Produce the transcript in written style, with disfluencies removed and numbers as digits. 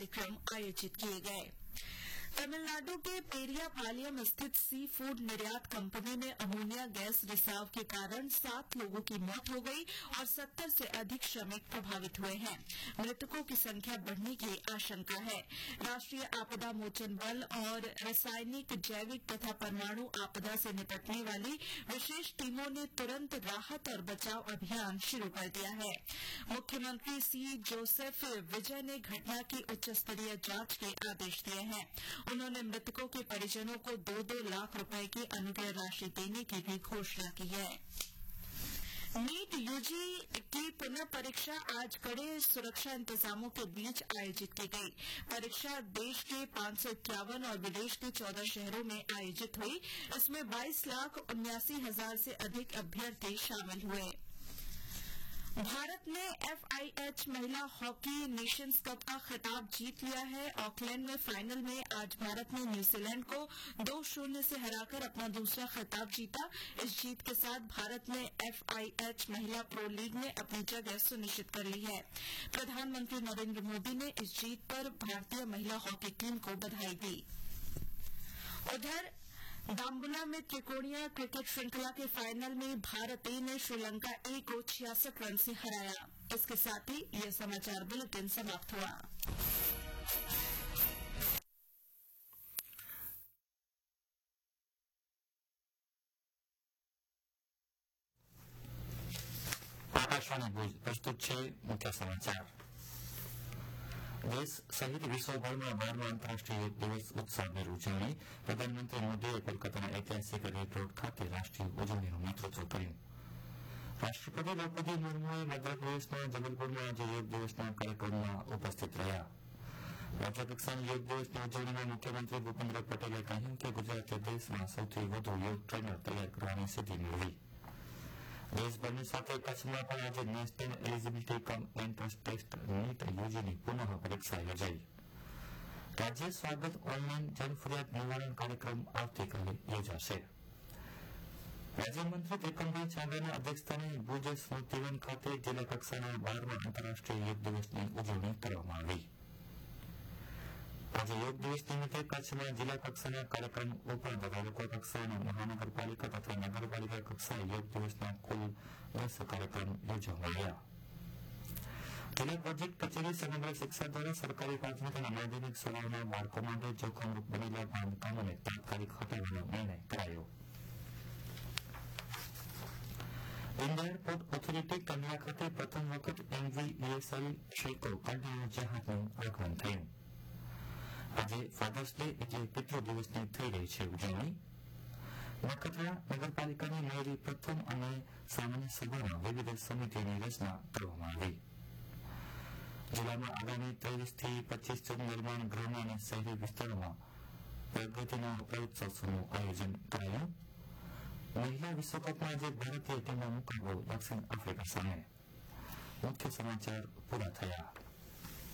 कार्यक्रम आयोजित किए गए। तमिलनाडु के पेरियापालयम स्थित सी फूड निर्यात कंपनी में अमोनिया गैस रिसाव के कारण 7 लोगों की मौत हो गई और 70 से अधिक श्रमिक प्रभावित हुए हैं। मृतकों की संख्या बढ़ने की आशंका है। राष्ट्रीय आपदा मोचन बल और रासायनिक, जैविक तथा परमाणु आपदा से निपटने वाली विशेष टीमों ने तुरंत राहत और बचाव अभियान शुरू कर दिया है। मुख्यमंत्री सी जोसेफ विजय ने घटना की उच्च स्तरीय जांच के आदेश दिए हैं। उन्होंने मृतकों के परिजनों को 2-2 लाख रुपए की अनुग्रह राशि देने की भी घोषणा की है। नीट यूजी की पुनः परीक्षा आज कड़े सुरक्षा इंतजामों के बीच आयोजित की गई। परीक्षा देश के 551 और विदेश के 14 शहरों में आयोजित हुई। इसमें 22,79,000 से अधिक अभ्यर्थी शामिल हुए। भारत ने FIH महिला हॉकी नेशंस कप का खिताब जीत लिया है। ऑकलैंड में फाइनल में आज भारत ने न्यूजीलैंड को 2-0 से हराकर अपना दूसरा खिताब जीता। इस जीत के साथ भारत ने FIH महिला प्रो लीग में अपनी जगह सुनिश्चित कर ली है। प्रधानमंत्री नरेंद्र मोदी ने इस जीत पर भारतीय महिला हॉकी टीम को बधाई दी। उधर दाम्बुला में त्रिकोणीय क्रिकेट श्रृंखला के फाइनल में भारत ए ने श्रीलंका ए को 66 रन से हराया। इसके साथ ही यह समाचार बुलेटिन समाप्त हुआ। आकाशवाणी भुज प्रस्तुत છે મુખ્ય સમાચાર। देश सहित विश्वभरमा 12મા आंतरराष्ट्रीय योग दिवस उत्साहभेर उजवणी। प्रधानमंत्री मोदीए कोलकाताના ऐतिहासिक રેડ રોડ ખાતે રાષ્ટ્રીય ઉજવણીનું નેતૃત્વ કર્યું। રાષ્ટ્રપતિ દ્રૌપદી મુર્મુએ મધ્યપ્રદેશના જબલપુરમાં આજે યોગ દિવસના કાર્યક્રમમાં ઉપસ્થિત રહ્યા। રાજ્યકક્ષાના યોગ દિવસની ઉજવણીમાં મુખ્યમંત્રી ભૂપેન્દ્ર પટેલે કહ્યું કે ગુજરાતે દેશમાં સૌથી વધુ योग ટ્રેનર તૈયાર કરવાની સિદ્ધિ મેળવી। देशभરની સાથે કચ્છમાં પણ આજે નેશનલ એલિજિબિલિટી કમ એન્ટ્રન્સ ટેસ્ટ નીટ યુજીની પુનઃ પરીક્ષા યોજાઈ। રાજ્ય સ્વાગત ઓનલાઈન જનફરિયાદ નિવારણ કાર્યક્રમ આવતીકાલે યોજાશે। રાજ્યમંત્રી ત્રિકમભાઈ છાંગાના અધ્યક્ષસ્થાને ભુજ સ્મૃતિવન ખાતે જિલ્લા કક્ષાના 12મા આંતરરાષ્ટ્રીય યોગ દિવસની ઉજવણી કરવામાં આવી। आज योग दिवस निमित्ते कच्छ में जिला कक्षा कार्यक्रम उपरांत तालुका कक्षा महानगरपालिका तथा नगरपालिका कक्षा योग दिवस कुल 10 कार्यक्रम योजना। जिला प्रोजेक्ट कचेरी समग्र शिक्षा द्वारा सरकारी प्राथमिक और माध्यमिक शालाओं बाळको माटे जोखमरूप बनेला बांधकामों ने तात्कालिक हटावવાનો निर्णय करायो। इंडियन पोर्ट ऑथोरिटी कंडला खाते प्रथम वखत MV ESL शेको कंटेनर जहाजનું આગમન થયું। આજે ફાધર્સ ડે એટલે પિતૃ દિવસની થઈ રહી છે ઉજવણી। નખત્રાણા નગરપાલિકાની મેયરી પ્રથમ અને સામાન્ય સભામાં વિવિધ સમિતિઓની રચના કરવામાં આવી। જિલ્લામાં આગામી 23 થી 25 જૂન દરમિયાન ગ્રામ્ય અને શહેરી વિસ્તારોમાં પ્રગતિના પ્રયોગોત્સવનું આયોજન કરાયું। મહિલા વિશ્વકપમાં આજે ભારતીય ટીમનો મુકાબલો દક્ષિણ આફ્રિકા સામે। મુખ્ય સમાચાર પૂરા થયા।